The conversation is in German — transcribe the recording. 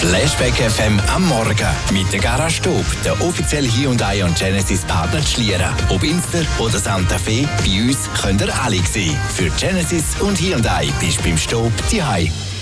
Flashback FM am Morgen mit der Garage Staub, der offizielle Hyundai und Genesis Partner zu Schlieren. Ob Inster oder Santa Fe, bei uns könnt ihr alle sehen. Für Genesis und Hyundai bist du beim Staub zu Hause.